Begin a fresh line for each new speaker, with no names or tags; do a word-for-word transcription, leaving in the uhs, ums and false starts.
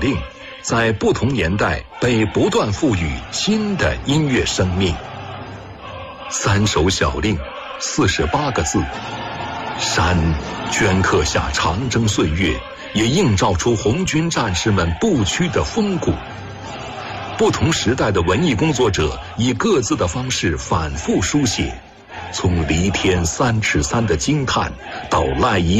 令在不同年代被不断赋予新的音乐生命。三首小令，四十八个字，山镌刻下长征岁月，也映照出红军战士们不屈的风骨。不同时代的文艺工作者以各自的方式反复书写，从黎天三尺三的惊叹到赖以